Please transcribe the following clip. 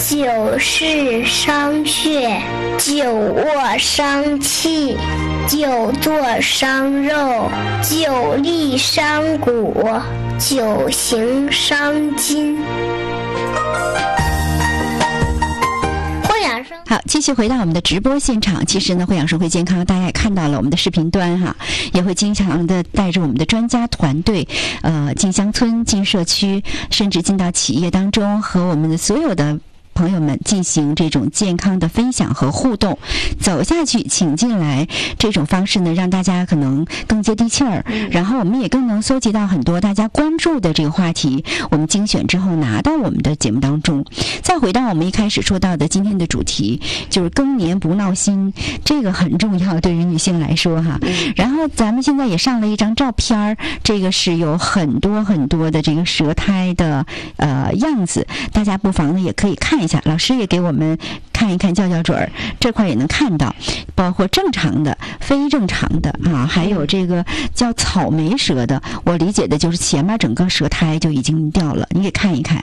9是伤血，9卧伤气，9坐伤肉，9立伤骨，9行伤筋。 好，继续回到我们的直播现场。其实呢，会养生会健康，大家也看到了我们的视频端哈，也会经常的带着我们的专家团队，进乡村、进社区，甚至进到企业当中，和我们的所有的朋友们进行这种健康的分享和互动，走下去请进来，这种方式呢，让大家可能更接地气儿，然后我们也更能搜集到很多大家关注的这个话题，我们精选之后拿到我们的节目当中。再回到我们一开始说到的今天的主题，就是更年不闹心，这个很重要，对于女性来说哈。然后咱们现在也上了一张照片，这个是有很多很多的这个舌苔的样子，大家不妨呢也可以看一下，老师也给我们看一看，较较准儿，这块也能看到，包括正常的、非正常的啊，还有这个叫草莓舌的，我理解的就是前面整个舌苔就已经掉了，你给看一看。